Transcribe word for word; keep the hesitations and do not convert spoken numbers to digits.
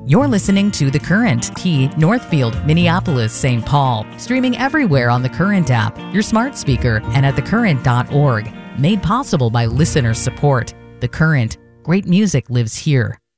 You're listening to The Current, Key, Northfield, Minneapolis, Saint Paul. Streaming everywhere on The Current app, your smart speaker, and at the current dot org. Made possible by listener support. The Current. Great music lives here.